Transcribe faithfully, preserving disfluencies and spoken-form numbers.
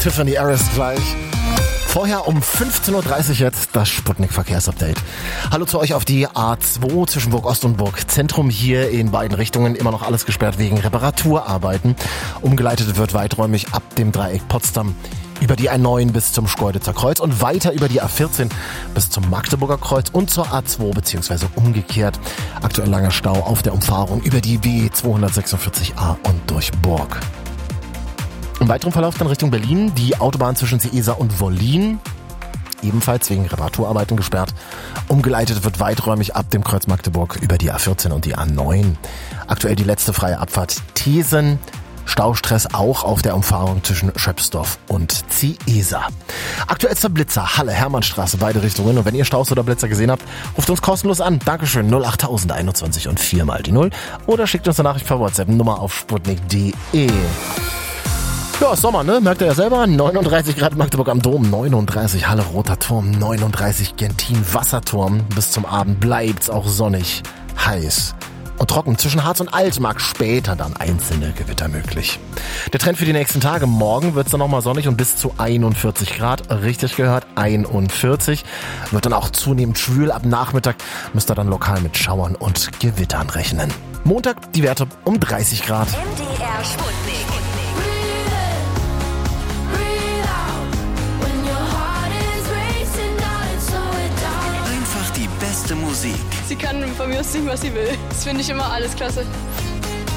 Tiffany Harris gleich. Vorher um fünfzehn Uhr dreißig jetzt das Sputnik-Verkehrsupdate. Hallo zu euch auf die A zwei zwischen Burg Ost und Burg Zentrum. Hier in beiden Richtungen immer noch alles gesperrt wegen Reparaturarbeiten. Umgeleitet wird weiträumig ab dem Dreieck Potsdam über die A neun bis zum Schkeuditzer Kreuz und weiter über die A vierzehn bis zum Magdeburger Kreuz und zur A zwei beziehungsweise umgekehrt. Aktuell langer Stau auf der Umfahrung über die B zweihundertsechsundvierzig A und durch Burg. Im weiteren Verlauf dann Richtung Berlin die Autobahn zwischen Seesa und Wollin, ebenfalls wegen Reparaturarbeiten gesperrt. Umgeleitet wird weiträumig ab dem Kreuz Magdeburg über die A vierzehn und die A neun. Aktuell die letzte freie Abfahrt Thesen. Staustress auch auf der Umfahrung zwischen Schöpsdorf und Ziesa. Aktuellster Blitzer, Halle, Hermannstraße, beide Richtungen. Und wenn ihr Staus oder Blitzer gesehen habt, ruft uns kostenlos an. Dankeschön, null acht tausend einundzwanzig und vier mal die null. Oder schickt uns eine Nachricht per WhatsApp, Nummer auf sputnik punkt de. Ja, Sommer, ne? Merkt ihr ja selber. neununddreißig Grad Magdeburg am Dom, neununddreißig Halle Roter Turm, neununddreißig Gentin Wasserturm. Bis zum Abend bleibt's auch sonnig, heiß und trocken. Zwischen Harz und Altmark später dann einzelne Gewitter möglich. Der Trend für die nächsten Tage. Morgen wird's dann nochmal sonnig und bis zu einundvierzig Grad. Richtig gehört, einundvierzig. Wird dann auch zunehmend schwül. Ab Nachmittag müsst ihr dann lokal mit Schauern und Gewittern rechnen. Montag die Werte um dreißig Grad. M D R Sputnik. Einfach die beste Musik. Sie kann von mir aus singen, was sie will. Das finde ich immer alles klasse.